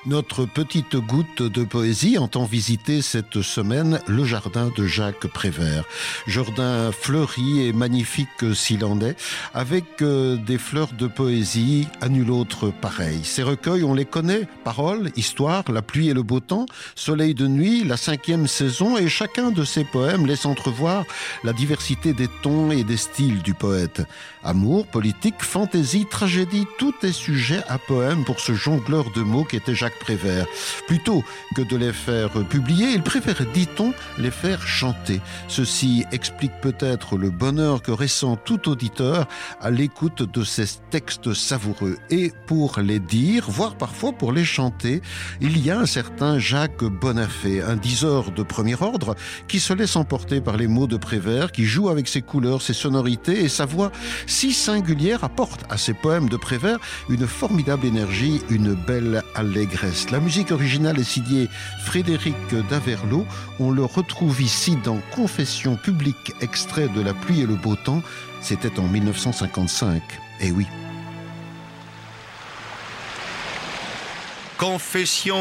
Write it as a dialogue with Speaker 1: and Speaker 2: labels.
Speaker 1: Notre petite goutte de poésie entend visiter cette semaine le jardin de Jacques Prévert. Jardin fleuri et magnifique s'il en est, avec des fleurs de poésie à nul autre pareil. Ces recueils, on les connaît, paroles, histoire, la pluie et le beau temps, soleil de nuit, la 5e saison, et chacun de ces poèmes laisse entrevoir la diversité des tons et des styles du poète. Amour, politique, fantaisie, tragédie, tout est sujet à poème pour ce jongleur de mots qu'était Jacques Prévert. Plutôt que de les faire publier, il préfère, dit-on, les faire chanter. Ceci explique peut-être le bonheur que ressent tout auditeur à l'écoute de ces textes savoureux. Et pour les dire, voire parfois pour les chanter, il y a un certain Jacques Bonafé, un diseur de premier ordre, qui se laisse emporter par les mots de Prévert, qui joue avec ses couleurs, ses sonorités, et sa voix si singulière apporte à ses poèmes de Prévert une formidable énergie, une belle allégresse. La musique originale est signée Frédéric Daverlot. On le retrouve ici dans Confession publique, extrait de La pluie et le beau temps. C'était en 1955. Eh oui.
Speaker 2: Confession